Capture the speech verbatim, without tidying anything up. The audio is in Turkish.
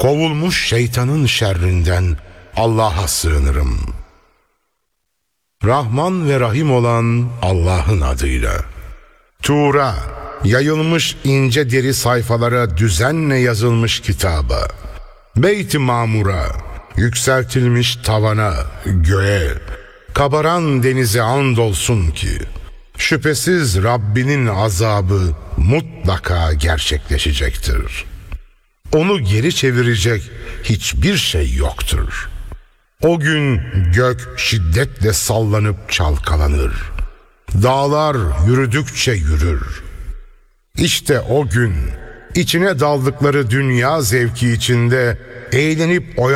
kovulmuş şeytanın şerrinden Allah'a sığınırım. Rahman ve Rahim olan Allah'ın adıyla. Tura, yayılmış ince deri sayfalara düzenle yazılmış kitaba. Beyt-i Mamur'a, yükseltilmiş tavana, göğe, kabaran denize andolsun ki, şüphesiz Rabbinin azabı mutlaka gerçekleşecektir. Onu geri çevirecek hiçbir şey yoktur. O gün gök şiddetle sallanıp çalkalanır. Dağlar yürüdükçe yürür. İşte o gün içine daldıkları dünya zevki içinde eğlenip oynayacaklar.